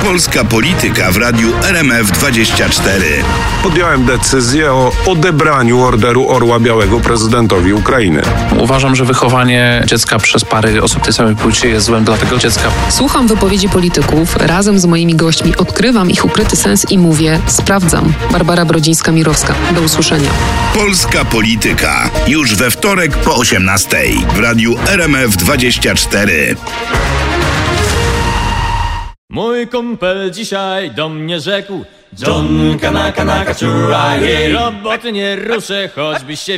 Polska polityka w radiu RMF24. Podjąłem decyzję o odebraniu Orderu Orła Białego prezydentowi Ukrainy. Uważam, że wychowanie dziecka przez pary osób tej samej płci jest złem dla tego dziecka. Słucham wypowiedzi polityków, razem z moimi gośćmi odkrywam ich ukryty sens i mówię: sprawdzam. Barbara Brodzińska-Mirowska. Do usłyszenia. Polska polityka. Już we wtorek po 18:00 w radiu RMF24. Mój kumpel dzisiaj do mnie rzekł: John, kanaka, czuraj, roboty nie ruszę, choćbyś się